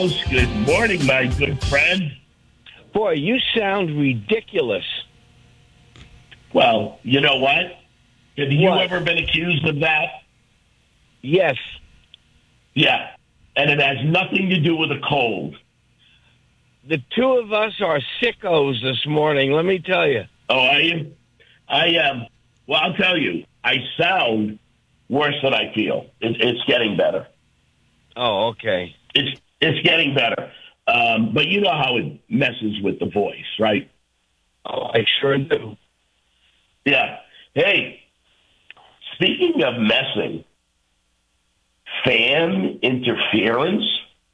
house. Good morning, my good friend. Boy, you sound ridiculous. Well, you know what? Have you What? ever been accused of that? Yes. Yeah. And it has nothing to do with a cold. The two of us are sickos this morning, let me tell you. Oh, are you? I am. Well, I'll tell you. I sound worse than I feel. It's getting better. Oh, okay. It's getting better. But you know how it messes with the voice, right? Oh, I sure do. Yeah. Hey, speaking of messing, fan interference?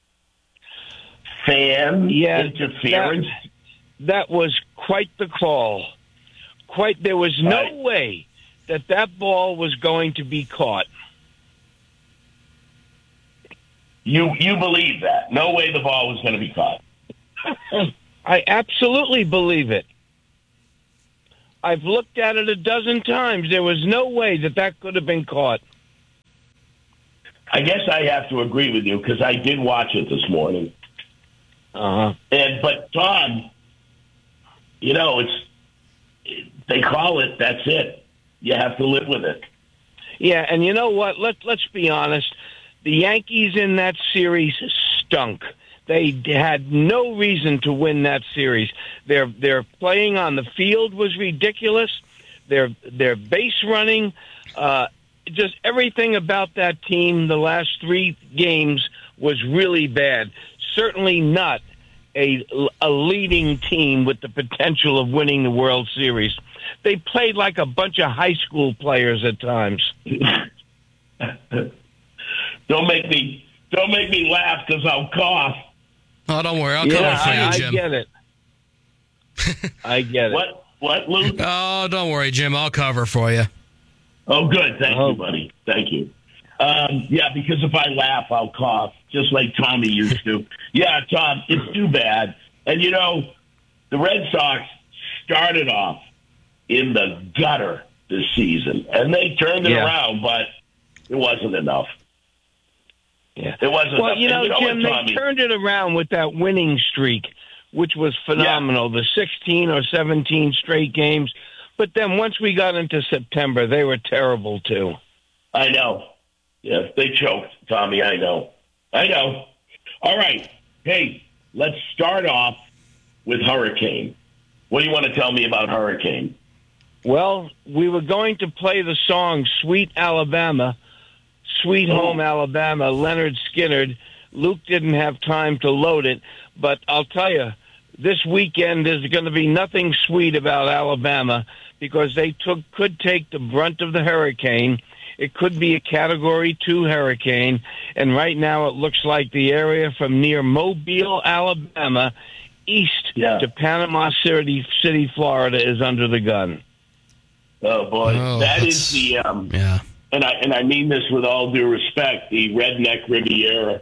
Interference? That was quite the call. There was no Right. way that ball was going to be caught. You believe that? No way the ball was going to be caught. I absolutely believe it. I've looked at it a dozen times. There was no way that could have been caught. I guess I have to agree with you because I did watch it this morning. Uh-huh. But Tom, you know, they call it. That's it. You have to live with it. Yeah, and you know what? Let's be honest. The Yankees in that series stunk. They had no reason to win that series. Their playing on the field was ridiculous. Their base running, just everything about that team the last three games was really bad. Certainly not a leading team with the potential of winning the World Series. They played like a bunch of high school players at times. Don't make me laugh because I'll cough. Oh, don't worry. I'll cover for you, Jim. I get it. I get it. What, Luke? Oh, don't worry, Jim. I'll cover for you. Oh, good. Thank you, buddy. Thank you. Yeah, because if I laugh, I'll cough, just like Tommy used to. Yeah, Tom, it's too bad. And, you know, the Red Sox started off in the gutter this season, and they turned it around, but it wasn't enough. Yeah. It wasn't enough. You know, Jim, what, they turned it around with that winning streak, which was phenomenal, the 16 or 17 straight games. But then once we got into September, they were terrible, too. I know. Yeah, they choked, Tommy. I know. All right. Hey, let's start off with Hurricane. What do you want to tell me about Hurricane? Well, we were going to play the song Sweet Alabama, Sweet Home Alabama, Leonard Skinner. Luke didn't have time to load it, but I'll tell you, this weekend there's going to be nothing sweet about Alabama because they could take the brunt of the hurricane. It could be a Category 2 hurricane, and right now it looks like the area from near Mobile, Alabama, east to Panama City, Florida, is under the gun. Oh, boy. That is the, and I mean this with all due respect, the Redneck Riviera.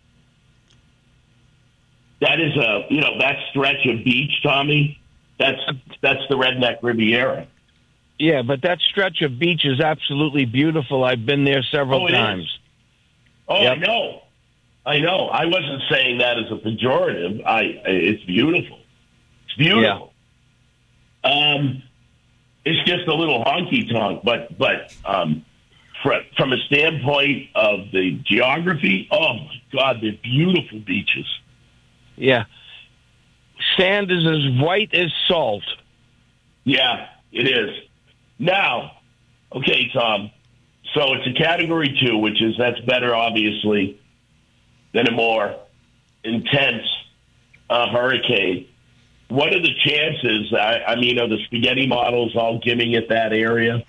That is that stretch of beach, Tommy, that's the Redneck Riviera. Yeah, but that stretch of beach is absolutely beautiful. I've been there several times. Is. Oh, yep. I know. I wasn't saying that as a pejorative. It's beautiful. It's beautiful. Yeah. It's just a little honky-tonk, but from a standpoint of the geography, oh, my God, they're beautiful beaches. Yeah. Sand is as white as salt. Yeah, it is. Now, okay, Tom, so it's a Category 2, that's better, obviously, than a more intense hurricane. What are the chances? I mean, are the spaghetti models all giving it that area?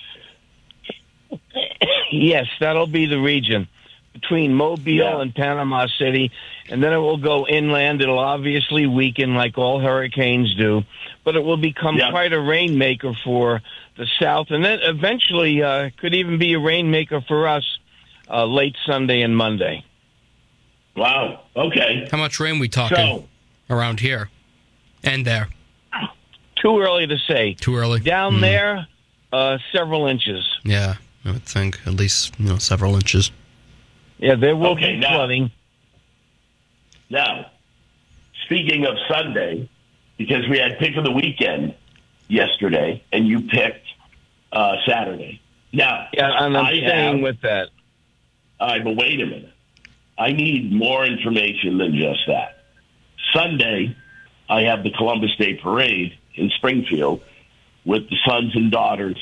Yes, that'll be the region between Mobile and Panama City, and then it will go inland. It'll obviously weaken like all hurricanes do, but it will become quite a rainmaker for the South, and then eventually could even be a rainmaker for us late Sunday and Monday. Wow. Okay. How much rain we talking around here and there? Too early to say. Too early. Down there, several inches. Yeah, I would think at least several inches. Yeah, there will be flooding. Now, speaking of Sunday, because we had pick of the weekend yesterday, and you picked Saturday. Now, yeah, and I'm staying with that. All right, but wait a minute. I need more information than just that. Sunday, I have the Columbus Day Parade in Springfield with the sons and daughters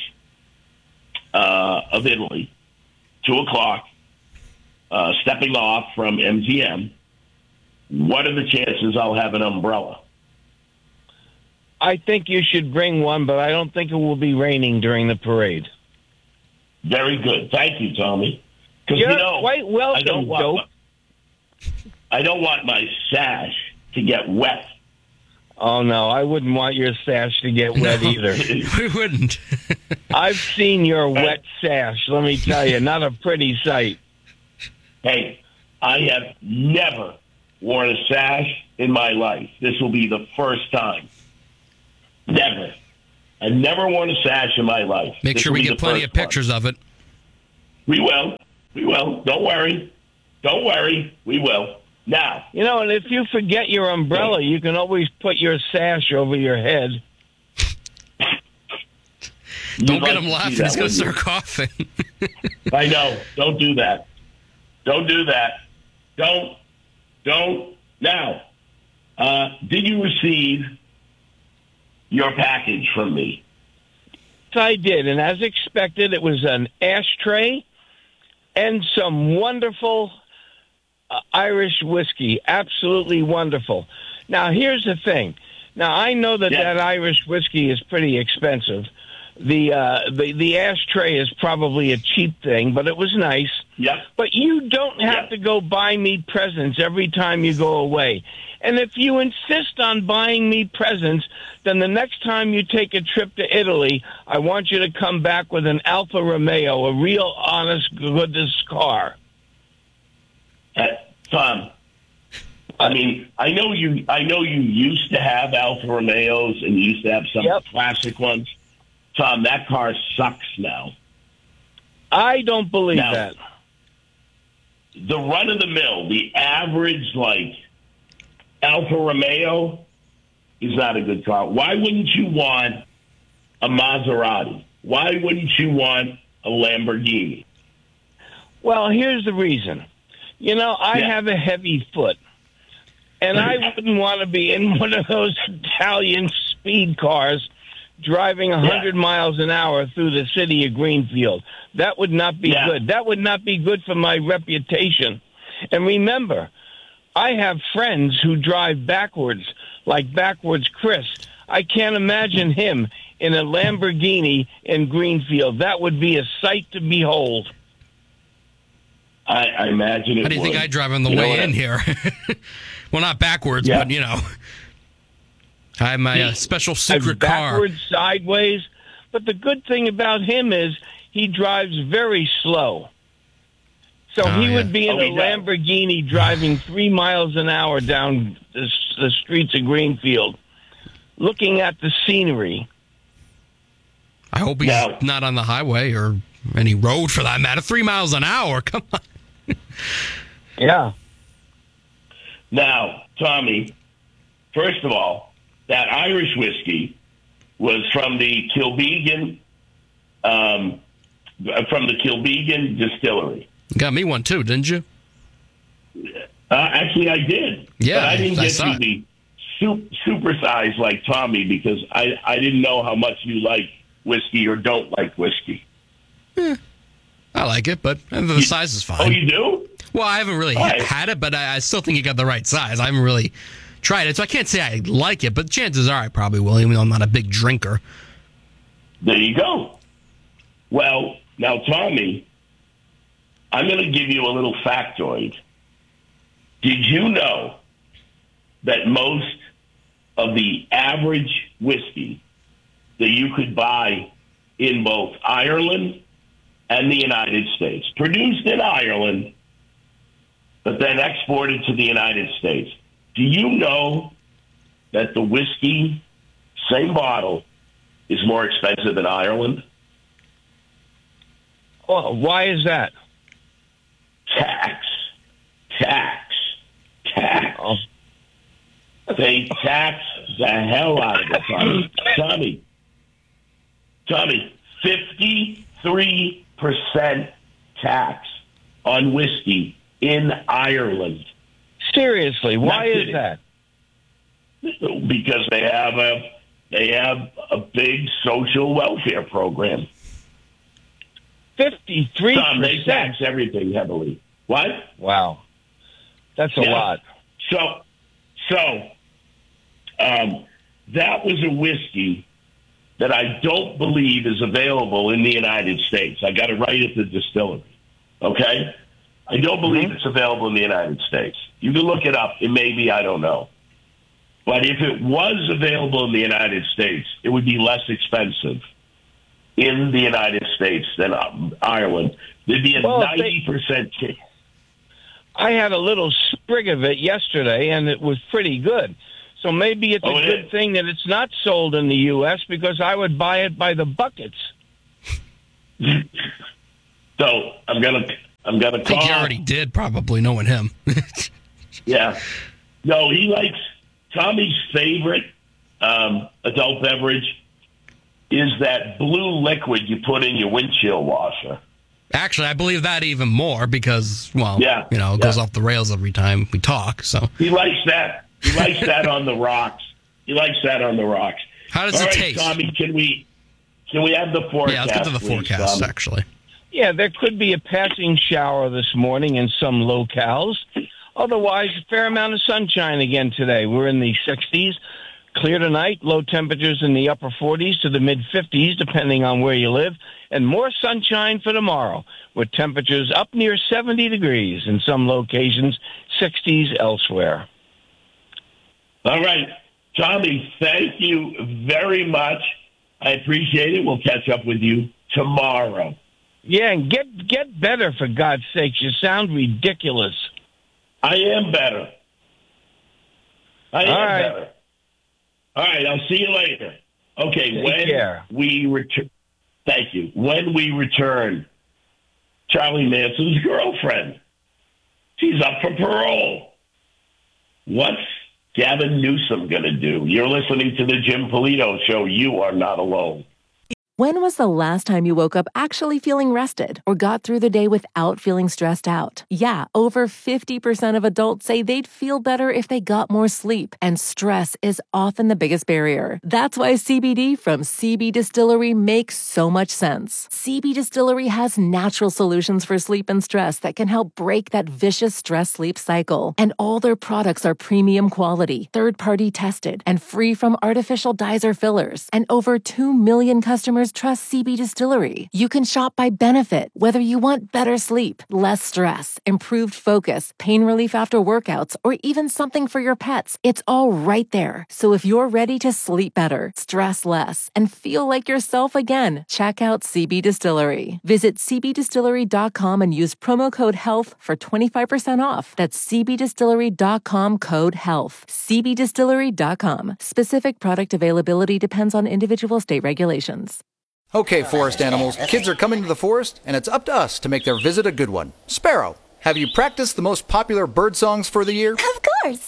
of Italy, 2:00, stepping off from MGM. What are the chances I'll have an umbrella? I think you should bring one, but I don't think it will be raining during the parade. Very good. Thank you, Tommy. You're quite welcome, I don't want my sash to get wet. Oh, no, I wouldn't want your sash to get wet either. We wouldn't. I've seen your wet sash, let me tell you. Not a pretty sight. Hey, I have never worn a sash in my life. This will be the first time. Never. I've never worn a sash in my life. Make sure we get plenty of pictures of it. We will. We will. Don't worry. Don't worry. We will. Now. You know, and if you forget your umbrella, you can always put your sash over your head. Don't get him laughing. He's going to start coughing. I know. Don't do that. Don't do that. Don't. Now, did you receive your package from me? I did, and as expected, it was an ashtray and some wonderful Irish whiskey. Absolutely wonderful. Now, here's the thing. Now, I know that Irish whiskey is pretty expensive. The ashtray is probably a cheap thing, but it was nice. Yeah. But you don't have to go buy me presents every time you go away. And if you insist on buying me presents, then the next time you take a trip to Italy, I want you to come back with an Alfa Romeo, a real honest goodness car. Tom, I mean, I know you used to have Alfa Romeos and you used to have some classic ones. Tom, that car sucks now. I don't believe that. The run-of-the-mill, the average, Alfa Romeo is not a good car. Why wouldn't you want a Maserati? Why wouldn't you want a Lamborghini? Well, here's the reason. You know, I have a heavy foot, and I wouldn't want to be in one of those Italian speed cars driving 100 miles an hour through the city of Greenfield. That would not be good. That would not be good for my reputation. And remember, I have friends who drive backwards, like Backwards Chris. I can't imagine him in a Lamborghini in Greenfield. That would be a sight to behold. I imagine it would. How do you think I drive on the way in here? Well, not backwards, but, you know. I have my special secret car. Backwards, sideways. But the good thing about him is he drives very slow. So he would be in a Lamborghini driving 3 miles an hour down the streets of Greenfield, looking at the scenery. I hope he's not on the highway or any road for that matter. 3 miles an hour, come on. Yeah. Now, Tommy, first of all, that Irish whiskey was from the Kilbegan, distillery. You got me one too, didn't you? Actually, I did. Yeah, but I didn't get you the supersize like Tommy because I didn't know how much you like whiskey or don't like whiskey. I like it, but the size is fine. Oh, you do? Well, I haven't really had it, but I still think you got the right size. I haven't really tried it, so I can't say I like it, but chances are I probably will, even though I'm not a big drinker. There you go. Well, now, Tommy, I'm going to give you a little factoid. Did you know that most of the average whiskey that you could buy in both Ireland and the United States, produced in Ireland, but then exported to the United States, do you know that the whiskey, same bottle, is more expensive in Ireland? Well, why is that? Tax. Oh. They tax the hell out of it, Tommy, 53% tax on whiskey in Ireland. Seriously, why is that? Because they have a big social welfare program. 53%. Tom, they tax everything heavily. What? Wow, that's a lot. So, that was a whiskey that I don't believe is available in the United States. I got it right at the distillery. Okay? I don't believe it's available in the United States. You can look it up. It may be, I don't know. But if it was available in the United States, it would be less expensive in the United States than Ireland. There'd be a 90% chance. I had a little sprig of it yesterday, and it was pretty good. So maybe it's a good thing that it's not sold in the U.S. because I would buy it by the buckets. So I'm gonna call. I think he already did, probably knowing him. Yeah. No, he likes Tommy's favorite adult beverage is that blue liquid you put in your windshield washer. Actually, I believe that even more because, it goes off the rails every time we talk. So he likes that. He likes that on the rocks. How does it taste? Tommy, can we have the forecast? Yeah, let's get to the forecast, actually. Yeah, there could be a passing shower this morning in some locales. Otherwise, a fair amount of sunshine again today. We're in the 60s. Clear tonight, low temperatures in the upper 40s to the mid-50s, depending on where you live, and more sunshine for tomorrow, with temperatures up near 70 degrees in some locations, 60s elsewhere. All right. Tommy, thank you very much. I appreciate it. We'll catch up with you tomorrow. Yeah, and get better, for God's sakes. You sound ridiculous. I am better. Better. All right, I'll see you later. Okay, Take care. We return. Thank you. When we return, Charlie Manson's girlfriend. She's up for parole. What's Gavin Newsom going to do? You're listening to the Jim Polito Show. You are not alone. When was the last time you woke up actually feeling rested or got through the day without feeling stressed out? Yeah, over 50% of adults say they'd feel better if they got more sleep, and stress is often the biggest barrier. That's why CBD from CB Distillery makes so much sense. CB Distillery has natural solutions for sleep and stress that can help break that vicious stress-sleep cycle. And all their products are premium quality, third-party tested, and free from artificial dyes or fillers. And over 2 million customers trust CB Distillery. You can shop by benefit, whether you want better sleep, less stress, improved focus, pain relief after workouts, or even something for your pets. It's all right there. So if you're ready to sleep better, stress less, and feel like yourself again, check out CB Distillery. Visit cbdistillery.com and use promo code HEALTH for 25% off. That's cbdistillery.com, code HEALTH. cbdistillery.com. Specific product availability depends on individual state regulations. Okay, forest animals, kids are coming to the forest, and it's up to us to make their visit a good one. Sparrow, have you practiced the most popular bird songs for the year? Of course.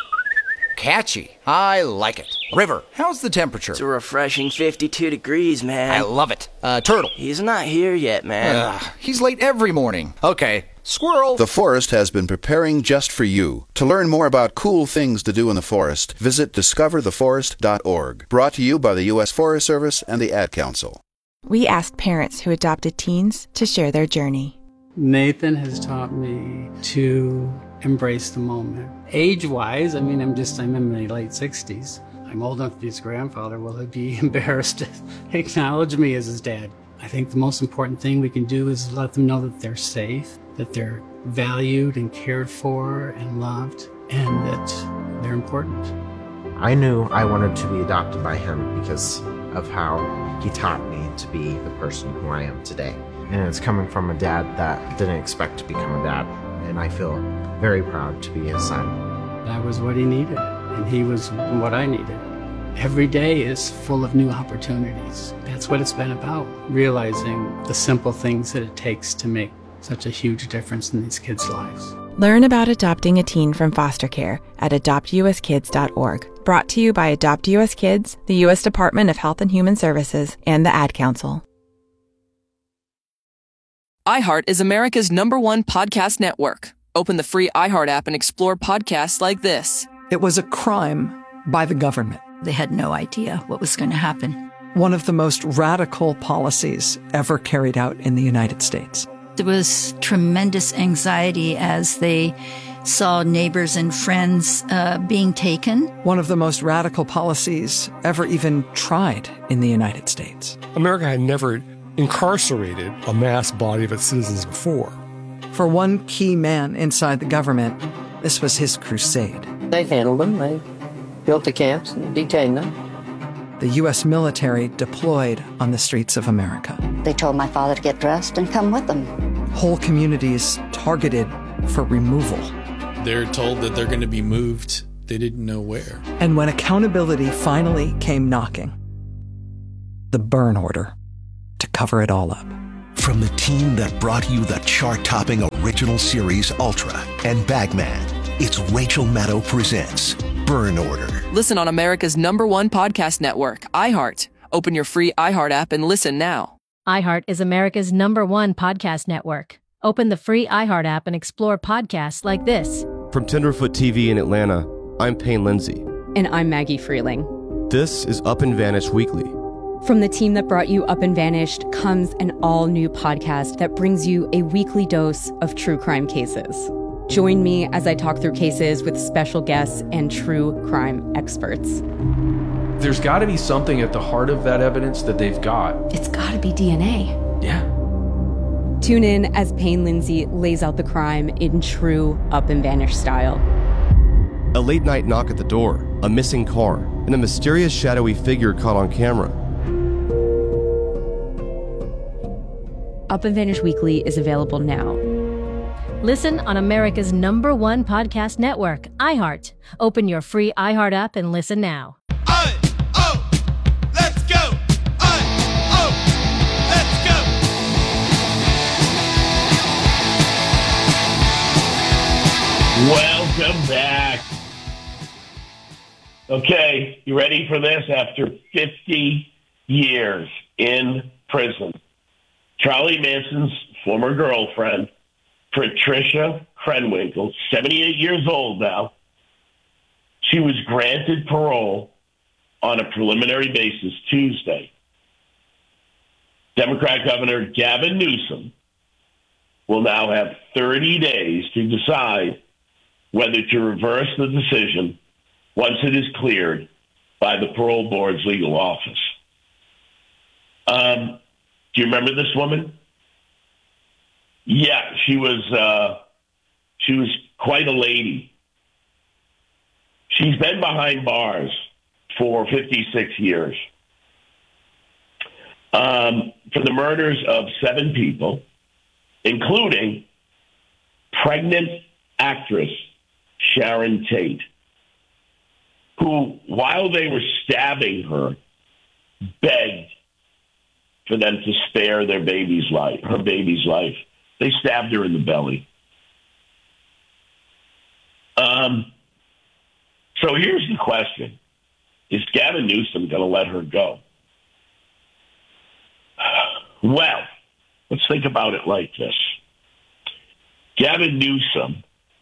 Catchy. I like it. River, how's the temperature? It's a refreshing 52 degrees, man. I love it. Turtle. He's not here yet, man. He's late every morning. Okay. Squirrel. The forest has been preparing just for you. To learn more about cool things to do in the forest, visit discovertheforest.org. Brought to you by the U.S. Forest Service and the Ad Council. We asked parents who adopted teens to share their journey. Nathan has taught me to embrace the moment. Age-wise, I'm in my late 60s. I'm old enough to be his grandfather. Will he be embarrassed to acknowledge me as his dad? I think the most important thing we can do is let them know that they're safe, that they're valued and cared for and loved, and that they're important. I knew I wanted to be adopted by him because of how he taught me to be the person who I am today. And it's coming from a dad that didn't expect to become a dad. And I feel very proud to be his son. That was what he needed, and he was what I needed. Every day is full of new opportunities. That's what it's been about, realizing the simple things that it takes to make such a huge difference in these kids' lives. Learn about adopting a teen from foster care at adoptuskids.org. Brought to you by Adopt US Kids, the U.S. Department of Health and Human Services, and the Ad Council. iHeart is America's #1 podcast network. Open the free iHeart app and explore podcasts like this. It was a crime by the government. They had no idea what was going to happen. One of the most radical policies ever carried out in the United States. There was tremendous anxiety as they saw neighbors and friends being taken. One of the most radical policies ever even tried in the United States. America had never incarcerated a mass body of its citizens before. For one key man inside the government, this was his crusade. They handled them. They built the camps and detained them. The U.S. military deployed on the streets of America. They told my father to get dressed and come with them. Whole communities targeted for removal. They're told that they're going to be moved. They didn't know where. And when accountability finally came knocking, the burn order to cover it all up. From the team that brought you the chart-topping original series Ultra and Bagman, it's Rachel Maddow presents Burn Order. Listen on America's #1 podcast network, iHeart. Open your free iHeart app and listen now. iHeart is America's #1 podcast network. Open the free iHeart app and explore podcasts like this. From Tenderfoot TV in Atlanta, I'm Payne Lindsay. And I'm Maggie Freeling. This is Up and Vanished Weekly. From the team that brought you Up and Vanished comes an all-new podcast that brings you a weekly dose of true crime cases. Join me as I talk through cases with special guests and true crime experts. There's got to be something at the heart of that evidence that they've got. It's got to be DNA. Yeah. Tune in as Payne Lindsay lays out the crime in true Up and Vanished style. A late-night knock at the door, a missing car, and a mysterious shadowy figure caught on camera. Up and Vanished Weekly is available now. Listen on America's #1 podcast network, iHeart. Open your free iHeart app and listen now. Let's go! Let's go! Welcome back. Okay, you ready for this? After 50 years in prison, Charlie Manson's former girlfriend, Patricia Krenwinkel, 78 years old now, she was granted parole on a preliminary basis Tuesday. Democrat Governor Gavin Newsom will now have 30 days to decide whether to reverse the decision once it is cleared by the parole board's legal office. Do you remember this woman? Yeah, she was quite a lady. She's been behind bars for 56 years for the murders of 7 people, including pregnant actress Sharon Tate, who, while they were stabbing her, begged for them to spare her baby's life. They stabbed her in the belly. So here's the question. Is Gavin Newsom going to let her go? Well, let's think about it like this. Gavin Newsom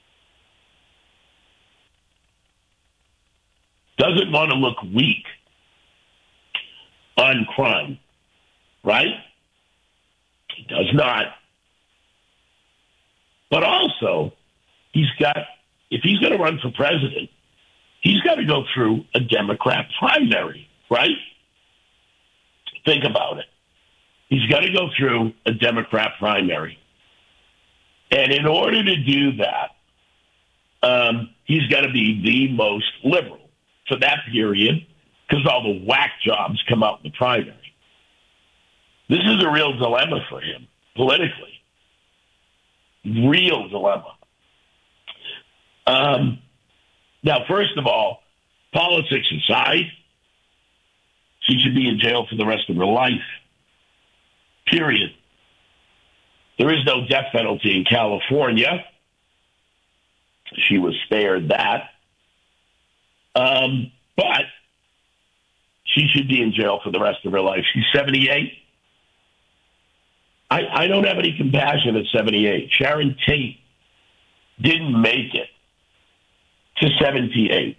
doesn't want to look weak on crime, right? He does not. But also, if he's going to run for president, he's got to go through a Democrat primary, right? Think about it. He's got to go through a Democrat primary. And in order to do that, he's got to be the most liberal for that period because all the whack jobs come out in the primary. This is a real dilemma for him politically. Real dilemma. Now, first of all, politics aside, she should be in jail for the rest of her life. Period. There is no death penalty in California. She was spared that. But she should be in jail for the rest of her life. She's 78. I don't have any compassion at 78. Sharon Tate didn't make it to 78.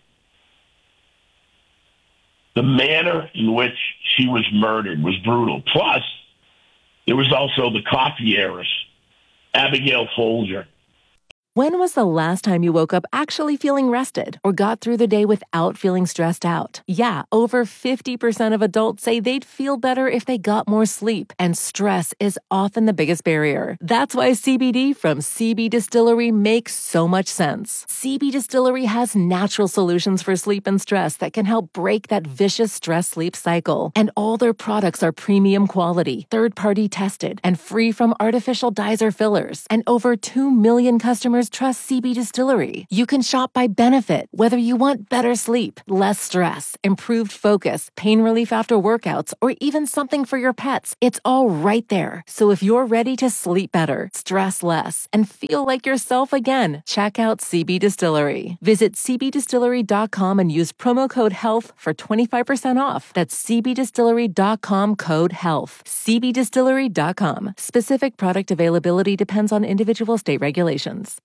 The manner in which she was murdered was brutal. Plus, there was also the coffee heiress, Abigail Folger. When was the last time you woke up actually feeling rested or got through the day without feeling stressed out? Yeah, over 50% of adults say they'd feel better if they got more sleep, and stress is often the biggest barrier. That's why CBD from CB Distillery makes so much sense. CB Distillery has natural solutions for sleep and stress that can help break that vicious stress-sleep cycle. And all their products are premium quality, third-party tested, and free from artificial dyes or fillers. And over 2 million customers trust CB Distillery. You can shop by benefit, whether you want better sleep, less stress, improved focus, pain relief after workouts, or even something for your pets. It's all right there. So if you're ready to sleep better, stress less, and feel like yourself again, check out CB Distillery. Visit cbdistillery.com and use promo code HEALTH for 25% off. That's cbdistillery.com, code HEALTH. cbdistillery.com. Specific product availability depends on individual state regulations.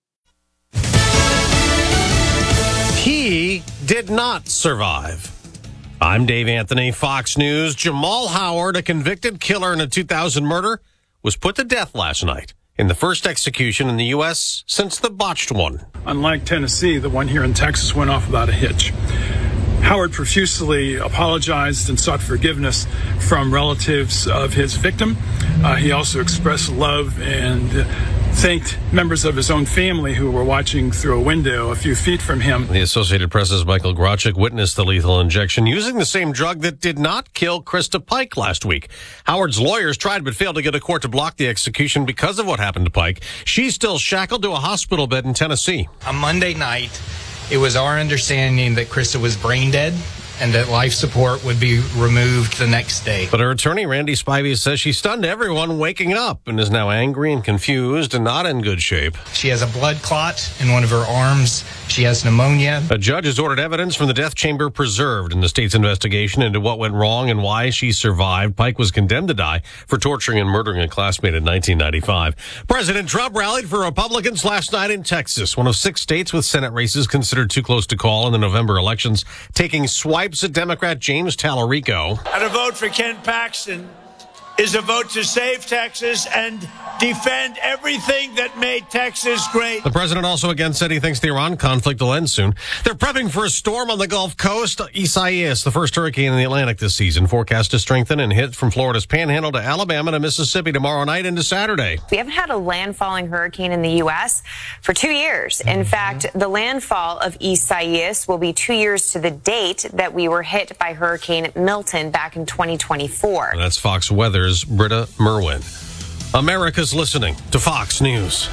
He did not survive. I'm Dave Anthony, Fox News. Jamal Howard, a convicted killer in a 2000 murder, was put to death last night in the first execution in the U.S. since the botched one. Unlike Tennessee, the one here in Texas went off without a hitch. Howard profusely apologized and sought forgiveness from relatives of his victim. He also expressed love and thanked members of his own family who were watching through a window a few feet from him. The Associated Press's Michael Grachik witnessed the lethal injection using the same drug that did not kill Krista Pike last week. Howard's lawyers tried but failed to get a court to block the execution because of what happened to Pike. She's still shackled to a hospital bed in Tennessee. On Monday night, it was our understanding that Krista was brain dead and that life support would be removed the next day. But her attorney, Randy Spivey, says she stunned everyone waking up and is now angry and confused and not in good shape. She has a blood clot in one of her arms. She has pneumonia. A judge has ordered evidence from the death chamber preserved in the state's investigation into what went wrong and why she survived. Pike was condemned to die for torturing and murdering a classmate in 1995. President Trump rallied for Republicans last night in Texas, one of 6 states with Senate races considered too close to call in the November elections, taking swipes at Democrat James Tallarico. And a vote for Ken Paxton is a vote to save Texas and defend everything that made Texas great. The president also again said he thinks the Iran conflict will end soon. They're prepping for a storm on the Gulf Coast. Isaias, the first hurricane in the Atlantic this season, forecast to strengthen and hit from Florida's Panhandle to Alabama to Mississippi tomorrow night into Saturday. We haven't had a landfalling hurricane in the U.S. for 2 years. In fact, the landfall of Isaias will be 2 years to the date that we were hit by Hurricane Milton back in 2024. And that's Fox Weather's Britta Merwin. America's listening to Fox News.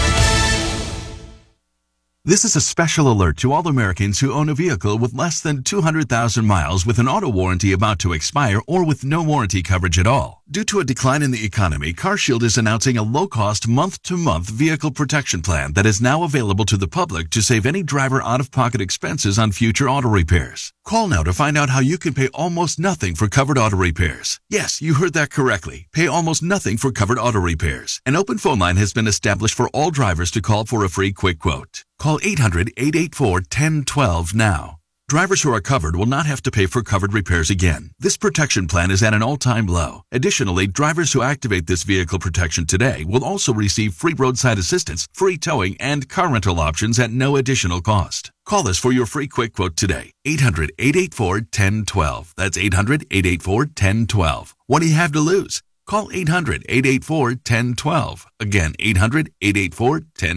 This is a special alert to all Americans who own a vehicle with less than 200,000 miles with an auto warranty about to expire or with no warranty coverage at all. Due to a decline in the economy, CarShield is announcing a low-cost month-to-month vehicle protection plan that is now available to the public to save any driver out-of-pocket expenses on future auto repairs. Call now to find out how you can pay almost nothing for covered auto repairs. Yes, you heard that correctly. Pay almost nothing for covered auto repairs. An open phone line has been established for all drivers to call for a free quick quote. Call 800-884-1012 now. Drivers who are covered will not have to pay for covered repairs again. This protection plan is at an all-time low. Additionally, drivers who activate this vehicle protection today will also receive free roadside assistance, free towing, and car rental options at no additional cost. Call us for your free quick quote today. 800-884-1012. That's 800-884-1012. What do you have to lose? Call 800-884-1012. Again, 800-884-1012.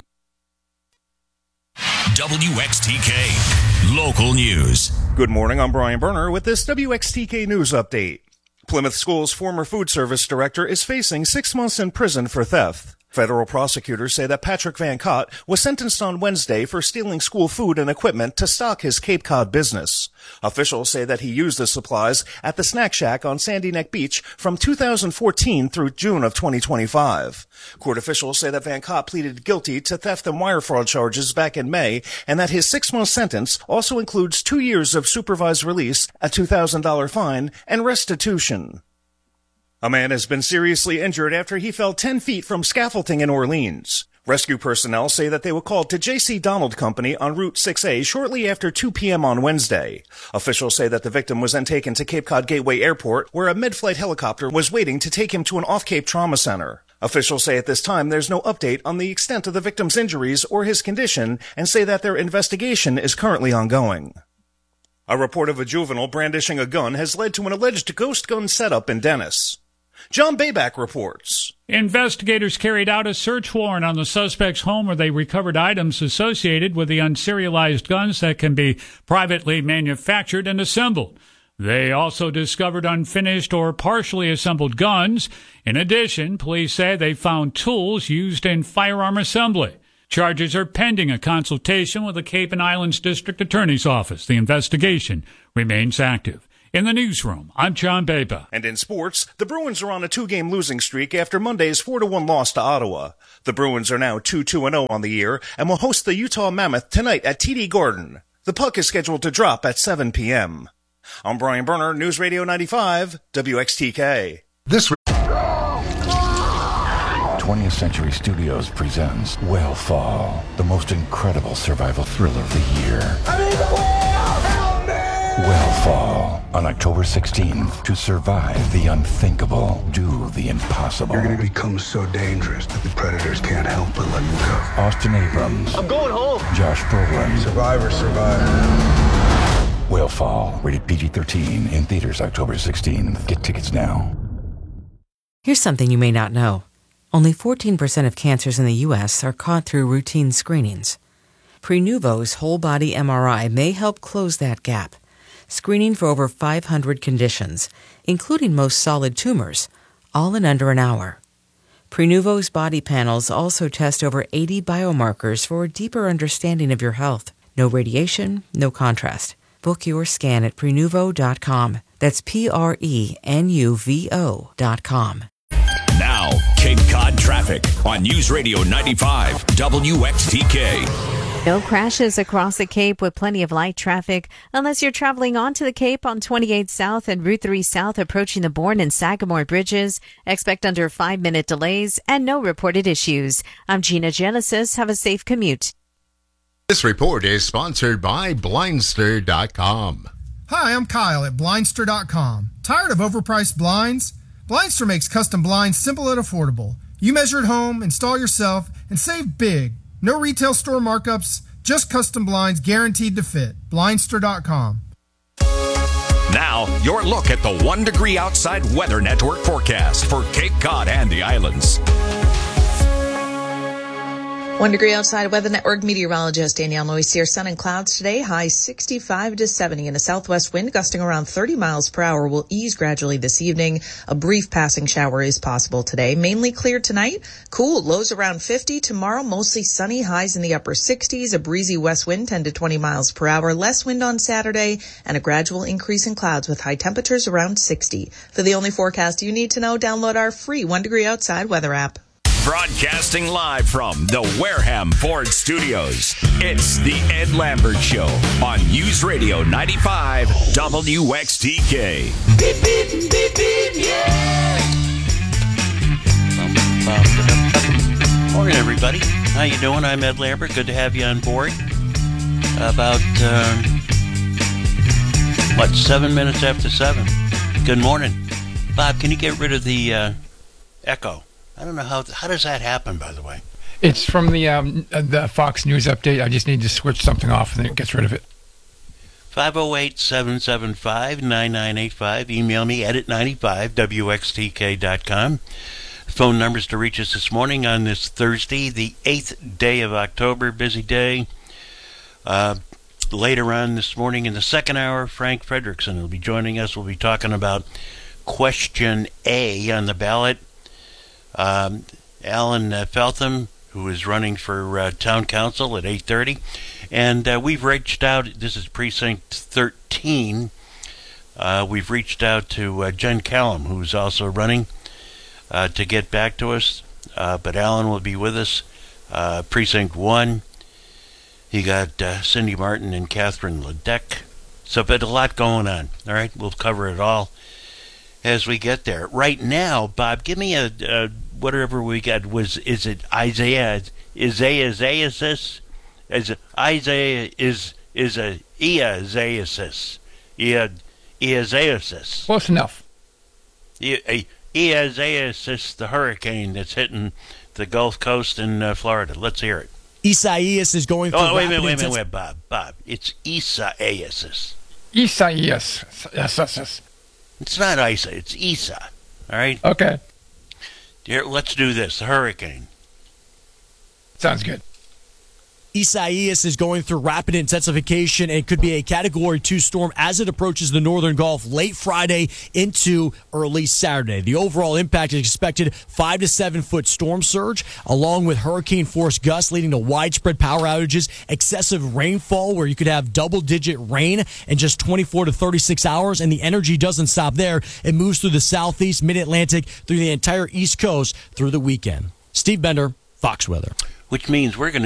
WXTK Local News. Good morning, I'm Brian Berner with this WXTK News Update. Plymouth School's former food service director is facing 6 months in prison for theft. Federal prosecutors say that Patrick Van Cott was sentenced on Wednesday for stealing school food and equipment to stock his Cape Cod business. Officials say that he used the supplies at the Snack Shack on Sandy Neck Beach from 2014 through June of 2025. Court officials say that Van Cott pleaded guilty to theft and wire fraud charges back in May, and that his 6-month sentence also includes 2 years of supervised release, a $2,000 fine, and restitution. A man has been seriously injured after he fell 10 feet from scaffolding in Orleans. Rescue personnel say that they were called to J.C. Donald Company on Route 6A shortly after 2 p.m. on Wednesday. Officials say that the victim was then taken to Cape Cod Gateway Airport, where a mid-flight helicopter was waiting to take him to an off-Cape trauma center. Officials say at this time there's no update on the extent of the victim's injuries or his condition, and say that their investigation is currently ongoing. A report of a juvenile brandishing a gun has led to an alleged ghost gun setup in Dennis. John Bayback reports. Investigators carried out a search warrant on the suspect's home where they recovered items associated with the unserialized guns that can be privately manufactured and assembled. They also discovered unfinished or partially assembled guns. In addition, police say they found tools used in firearm assembly. Charges are pending a consultation with the Cape and Islands District Attorney's Office. The investigation remains active. In the newsroom, I'm John Baba. And in sports, the Bruins are on a 2-game losing streak after Monday's 4-1 loss to Ottawa. The Bruins are now 2-2-0 on the year and will host the Utah Mammoth tonight at TD Garden. The puck is scheduled to drop at 7 p.m. I'm Brian Berner, News Radio 95, WXTK. This 20th Century Studios presents Whale the most incredible survival thriller of the year. Whale on October 16th. To survive the unthinkable, do the impossible. You're going to become so dangerous that the predators can't help but let you go. Austin Abrams. I'm going home. Josh Brolin. Survivor. Whale, rated PG-13, in theaters October 16th. Get tickets now. Here's something you may not know. Only 14% of cancers in the U.S. are caught through routine screenings. Prenuvo's whole-body MRI may help close that gap, screening for over 500 conditions, including most solid tumors, all in under an hour. Prenuvo's body panels also test over 80 biomarkers for a deeper understanding of your health. No radiation, no contrast. Book your scan at Prenuvo.com. That's Prenuvo.com. Now, Cape Cod traffic on News Radio 95 WXTK. No crashes across the Cape with plenty of light traffic unless you're traveling onto the Cape on 28 South and Route 3 South approaching the Bourne and Sagamore bridges. Expect under 5-minute delays and no reported issues. I'm Gina Genesis. Have a safe commute. This report is sponsored by Blindster.com. Hi, I'm Kyle at Blindster.com. Tired of overpriced blinds? Blindster makes custom blinds simple and affordable. You measure at home, install yourself, and save big. No retail store markups, just custom blinds guaranteed to fit. Blindster.com. Now, your look at the 1 Degree Outside Weather Network forecast for Cape Cod and the islands. 1 Degree Outside Weather Network meteorologist Danielle Noisier. Sun and clouds today, high 65 to 70, and a southwest wind gusting around 30 miles per hour will ease gradually this evening. A brief passing shower is possible today. Mainly clear tonight. Cool, lows around 50. Tomorrow, mostly sunny, highs in the upper 60s. A breezy west wind, 10 to 20 miles per hour. Less wind on Saturday, and a gradual increase in clouds with high temperatures around 60. For the only forecast you need to know, download our free 1 Degree Outside weather app. Broadcasting live from the Wareham Ford Studios, it's the Ed Lambert Show on News Radio 95 WXTK. Beep, beep, beep, beep, yeah! Morning, everybody. How you doing? I'm Ed Lambert. Good to have you on board. About, 7 minutes after 7. Good morning. Bob, can you get rid of the echo? I don't know how does that happen, by the way? It's from the Fox News update. I just need to switch something off, and then it gets rid of it. 508-775-9985. Email me, ed95wxtk.com. Phone numbers to reach us this morning on this Thursday, the 8th day of October. Busy day. Later on this morning in the second hour, Frank Frederickson will be joining us. We'll be talking about question A on the ballot. Alan Feltham, who is running for town council at 8:30. And we've reached out. This is Precinct 13. We've reached out to Jen Callum, who's also running, to get back to us. But Alan will be with us. Precinct 1. You got Cindy Martin and Catherine Ledeck. So, but a lot going on. All right, we'll cover it all as we get there. Right now, Bob, give me a whatever we got. Is it Isaiah? Isaiah? As Isaiah is a Eazaiasis. Eazaiasis. Close enough. Eazaiasis, the hurricane that's hitting the Gulf Coast in Florida. Let's hear it. Isaias is going through. Oh, wait a minute, Bob. It's Isaias. Isaias. Yes. It's not Isa. It's Isa. All right. Okay. Here, let's do this. The hurricane. Sounds good. Isaias is going through rapid intensification and could be a Category 2 storm as it approaches the northern Gulf late Friday into early Saturday. The overall impact is expected 5 to 7 foot storm surge, along with hurricane force gusts leading to widespread power outages, excessive rainfall where you could have double-digit rain in just 24 to 36 hours, and the energy doesn't stop there. It moves through the southeast, mid-Atlantic, through the entire East Coast through the weekend. Steve Bender, Fox Weather. Which means we're going to